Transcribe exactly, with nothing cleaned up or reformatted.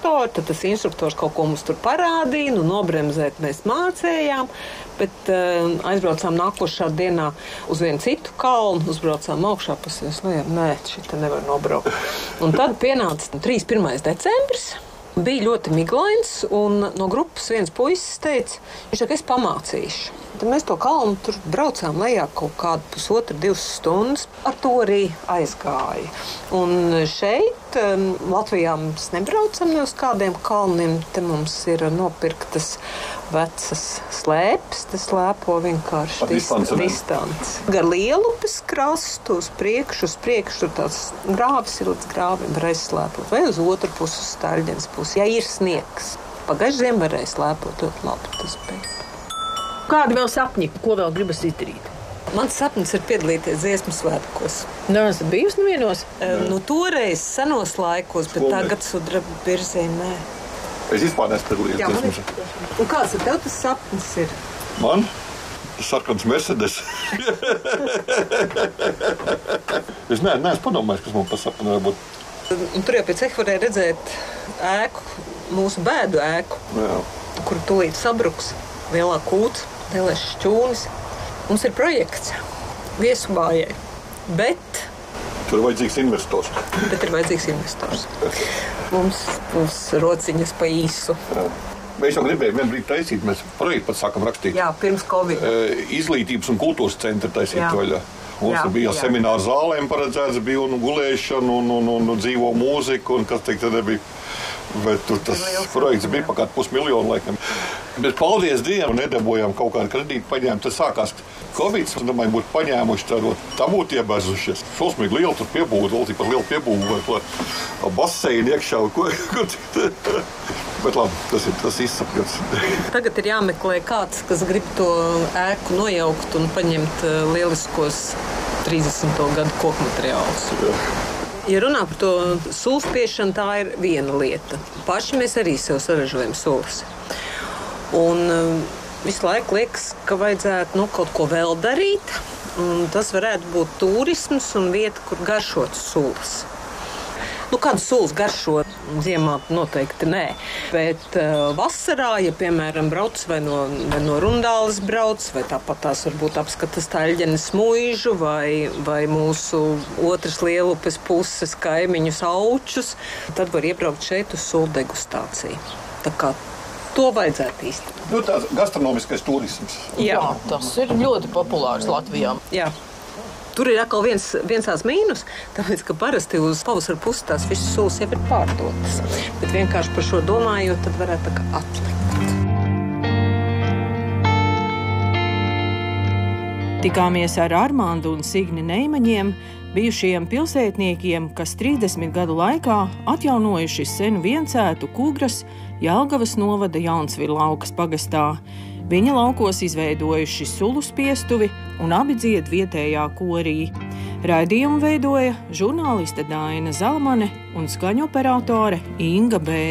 instruktori, tad tas instruktors kaut ko mums tur parādīja, nu nobremzēt mēs mācējām, bet uh, aizbraucām nākošā dienā uz vienu citu kalnu, uzbraucām augšā, pasies, nu jā, nē, šita nevar nobraukt. Un tad pienāca trīsdesmit pirmais decembris, bija ļoti miglains, un no grupas viens puisis teica, viņš saka, es pamācīšu. Tad mēs to kalnu tur braucām lejā kaut kādu pusotru, divas stundas. Ar to arī aizgāja. Un šeit um, Latvijā mēs nebraucam ne uz kādiem kalniem. Te mums ir nopirktas vecas slēpes, tas slēpo vienkārši distanci. Gar Lielupes krastu uz priekšu, uz priekšu tur tāds grāvis ir līdz grāvim, var aizslēpot. Vai uz otru pusi, uz Staļģenes pusi, ja ir sniegs. Pagājušajā ziemā varēja slēpot, ļoti labi tas bija. Kādi vēl sapņi, ko vēl gribas izdarīt? Mans sapnis ir piedalīties dziesmu svētkos. Nē, es bijusi nevienos? E, nu, toreiz senos laikos, bet Skolē. Tagad Sudraba virzī, nē. Es vispār neesmu piedalījies dziesmu. Un kāds ar tev tas sapnis ir? Man? Sarkans Mercedes. es ne, neesmu padomājis, kas man pa sapni var būt. Un tur jau pēc ceha varēja redzēt ēku, mūsu bēdu ēku, Jā. kur tūlīt sabruks. Lielā kūts, lielais šķūnis. Mums ir projekts viesubājai, bet... Tur ir vajadzīgs investors. Bet ir vajadzīgs investors. Mums būs rociņas pa īsu. Jā. Mēs jau gribējām vienu brīdi taisīt, mēs projektu pat sākam rakstīt. Jā, pirms Covid. Izglītības un kultūras centra taisīt jā. vaļā. Mums jā, bija jā. semināru zālēm paredzēts, bija un gulēšana un, un, un, un dzīvo mūzika un kas teikt, tad bija. Bet tur tas projekts bija pa kādu pusmiljonu laikam. Bet paldies Dievam, nedabojām kaut kādu kredītu paņēmu. Tas sākās Covid, es domāju, būtu paņēmuši tādu, tā būtu iebēzušies. Šausmīgi liela tur piebūda, vēl tik par lielu piebūdu, vai to baseinu iekšā. Ko, ko, bet labi, tas ir tas izsapņots. Tagad ir jāmeklē kāds, kas grib to ēku nojaukt un paņemt lieliskos trīsdesmito gadu koku materiālus. Jā. Ja runā par to sulu spiešanu, tā ir viena lieta. Paši mēs arī sev saražojam sulas. Un um, visu laiku liekas, ka vajadzētu nu, kaut ko vēl darīt. Un tas varētu būt turisms un vieta, kur garšot sulas. Nu, kādu sulas garšot ziemā noteikti nē. Bet uh, vasarā, ja piemēram brauc vai no, vai no Rundāles brauc, vai tāpat tās varbūt apskata Staļģenes muižu vai, vai mūsu otras Lielupes puses kaimiņus Aučus, tad var iebraukt šeit uz sulu degustāciju. Tā kā to vajadzētu īstenībā. Nu, tāds gastronomiskais turisms. Jā. Jā, tas ir ļoti populārs Latvijā. Jā. Tur ir atkal viens, viens tās mīnus, tāpēc, ka parasti uz pavasara pusi tās visas sulas jau ir pārdotas. Bet vienkārši par šo domājot, tad varētu tā kā atlikt. Tikāmies ar Armandu un Signi Neimaņiem, bijušajiem pilsētniekiem, kas trīsdesmit gadu laikā atjaunojuši senu viencētu Kūgras Jelgavas novada Jaunsviļu laukas pagastā. Viņa laukos izveidojuši sulu spiestuvi un abi dzied vietējā korī. Raidījumu veidoja žurnāliste Daina Zalmane un skaņoperatore Inga B.